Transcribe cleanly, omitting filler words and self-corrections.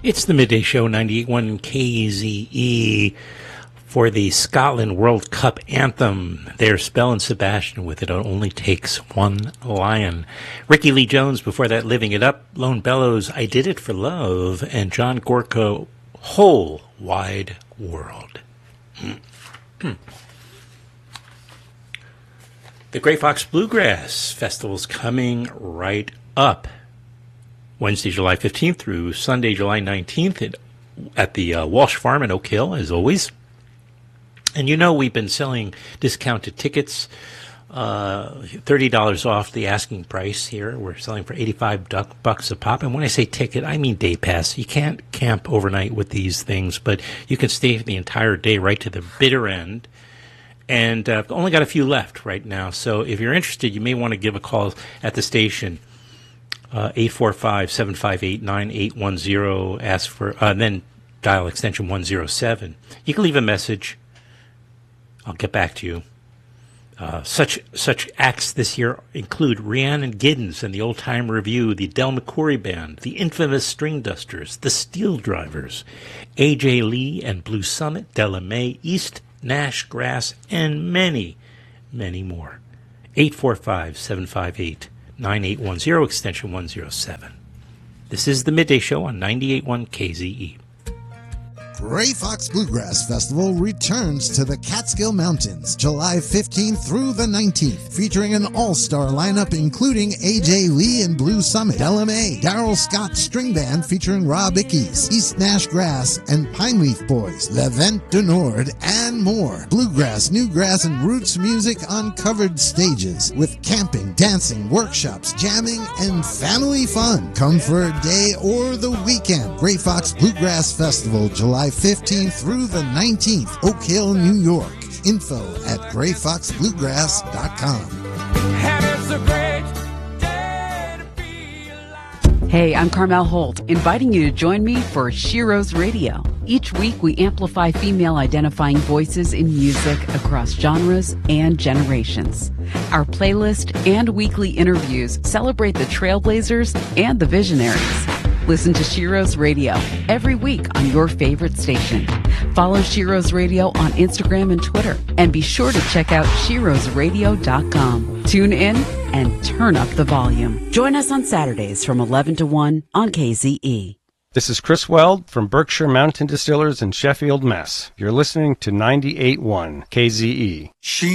It's the Midday Show, 98.1 KZE, for the Scotland World Cup anthem. There's Belle and Sebastian with It Only Takes One Lion. Ricky Lee Jones, before that, Living It Up. Lone Bellows, I Did It for Love. And John Gorko, Whole Wide World. The Grey Fox Bluegrass Festival's coming right up. Wednesday, July 15th through Sunday, July 19th at the Walsh Farm in Oak Hill, as always. And you know we've been selling discounted tickets, $30 off the asking price here. We're selling for $85 a pop. And when I say ticket, I mean day pass. You can't camp overnight with these things, but you can stay the entire day right to the bitter end. And I've only got a few left right now. So if you're interested, you may want to give a call at the station. 845-758-9810, ask for, then dial extension 107. You can leave a message. I'll get back to you. Such acts this year include Rhiannon Giddens and the Old Time Review, the Del McCoury Band, the infamous String Dusters, the Steel Drivers, A.J. Lee and Blue Summit, Della Mae, East Nash Grass, and many, many more. 845-758-9810, extension 107. This is the Midday Show on 98.1 KZE. Grey Fox Bluegrass Festival returns to the Catskill Mountains July 15th through the 19th, featuring an all-star lineup including A.J. Lee and Blue Summit, Della Mae, Darrell Scott String Band featuring Rob Ickes, East Nash Grass, and Pineleaf Boys, Levant du Nord, and more. Bluegrass, newgrass, and roots music on covered stages with camping, dancing, workshops, jamming, and family fun. Come for a day or the weekend. Grey Fox Bluegrass Festival, July 15th through the 19th, Oak Hill, New York. Info at greyfoxbluegrass.com. Hey, I'm Carmel Holt, inviting you to join me for Shiro's Radio. Each week, we amplify female-identifying voices in music across genres and generations. Our playlist and weekly interviews celebrate the trailblazers and the visionaries. Listen to Shiro's Radio every week on your favorite station. Follow Shiro's Radio on Instagram and Twitter. And be sure to check out shirosradio.com. Tune in and turn up the volume. Join us on Saturdays from 11 to 1 on KZE. This is Chris Weld from Berkshire Mountain Distillers in Sheffield, Mass. You're listening to 98.1 KZE.